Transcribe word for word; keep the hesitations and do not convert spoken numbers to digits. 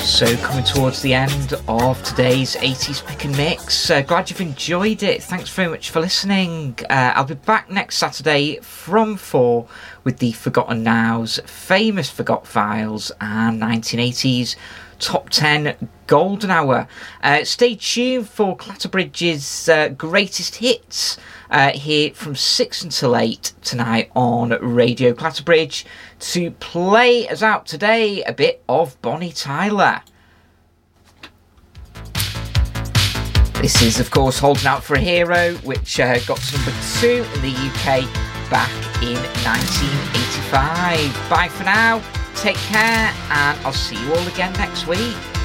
So coming towards the end of today's eighties Pick and Mix. Uh, glad you've enjoyed it. Thanks very much for listening. Uh, I'll be back next Saturday from four with the Forgotten Nows, Famous Forgot Files and nineteen eighties Top ten Golden Hour. Uh, stay tuned for Clatterbridge's uh, greatest hits uh, here from six until eight tonight on Radio Clatterbridge to play us out today a bit of Bonnie Tyler. This is, of course, Holding Out for a Hero, which uh, got to number two in the U K back in nineteen eighty-five. Bye for now. Take care, and I'll see you all again next week.